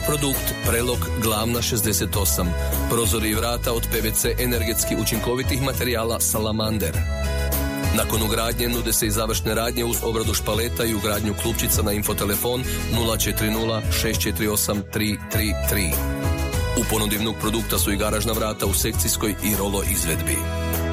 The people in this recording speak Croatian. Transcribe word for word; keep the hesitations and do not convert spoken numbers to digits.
Produkt Prelog Glavna šezdeset osam. Prozori i vrata od P V C energetski učinkovitih materijala Salamander. Nakon ugradnje nude se i završne radnje uz obradu špaleta i ugradnju klupčica na infotelefon nula četiri nula šest četiri osam tri tri tri. U ponudivnog produkta su i garažna vrata u sekcijskoj i rolo izvedbi.